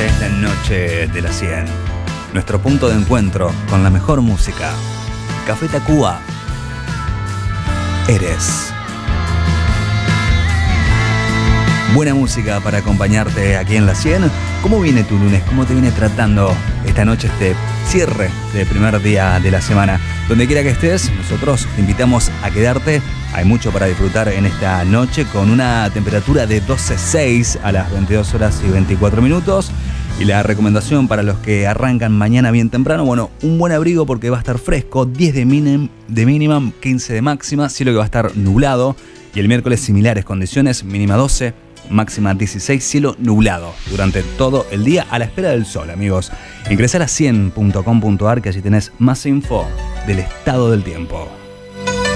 esta noche de la 100. Nuestro punto de encuentro con la mejor música. Café Tacuba. Eres. Buena música para acompañarte aquí en la 100. ¿Cómo viene tu lunes? ¿Cómo te viene tratando esta noche, este cierre de primer día de la semana? Donde quiera que estés, nosotros te invitamos a quedarte. Hay mucho para disfrutar en esta noche con una temperatura de 12.6 a las 22 horas y 24 minutos. Y la recomendación para los que arrancan mañana bien temprano, bueno, un buen abrigo porque va a estar fresco, 10 de mínima, 15 de máxima, cielo que va a estar nublado. Y el miércoles similares condiciones, mínima 12, máxima 16, cielo nublado durante todo el día a la espera del sol, amigos. Ingresá a la100.com.ar que allí tenés más info del estado del tiempo.